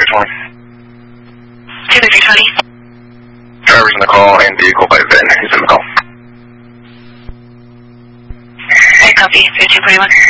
2320. Driver's in the call and vehicle by VIN. He's in the call. I copy. 3241.